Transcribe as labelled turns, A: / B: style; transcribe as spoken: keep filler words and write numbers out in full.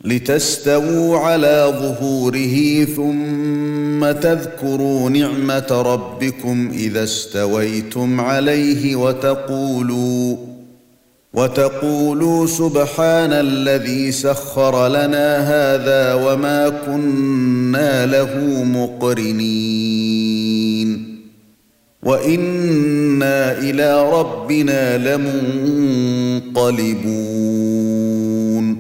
A: لتستووا على ظهوره ثم تذكروا نعمة ربكم إذا استويتم عليه وتقولوا وتقولوا سبحان الذي سخر لنا هذا وما كنا له مقرنين وإنا إلى ربنا لمنقلبون